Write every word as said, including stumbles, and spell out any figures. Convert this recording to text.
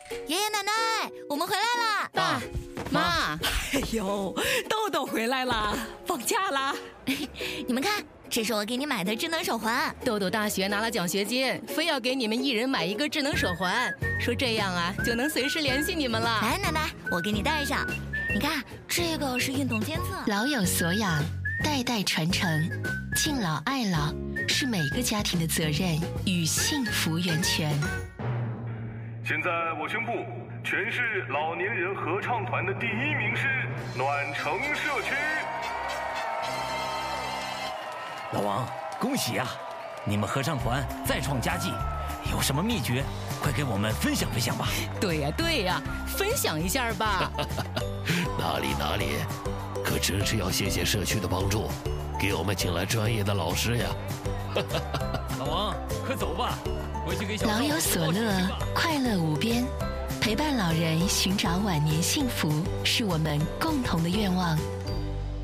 爷爷奶奶，我们回来啦！ 爸妈， 哎呦，豆豆回来啦，放假啦！ 你们看，这是我给你买的智能手环。 豆豆大学拿了奖学金，非要给你们一人买一个智能手环，说这样啊就能随时联系你们了。 来，奶奶，我给你戴上。你看，这个是运动监测。 老有所养，代代传承，敬老爱老是每个家庭的责任与幸福源泉。 现在我宣布，全市老年人合唱团的第一名是暖城社区。 老王，恭喜呀、啊！你们合唱团再创佳绩，有什么秘诀？快给我们分享分享吧。 对呀对呀，分享一下吧。 哪里哪里，可真是要谢谢社区的帮助，给我们请来专业的老师呀。 老王，快走吧，回去给小老有所乐，快乐无边，陪伴老人寻找晚年幸福，是我们共同的愿望。